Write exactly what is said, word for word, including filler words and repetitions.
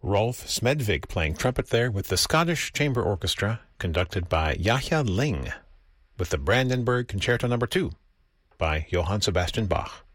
Rolf Smedvig playing trumpet there with the Scottish Chamber Orchestra, conducted by Yahya Ling, with the Brandenburg Concerto Number two by Johann Sebastian Bach.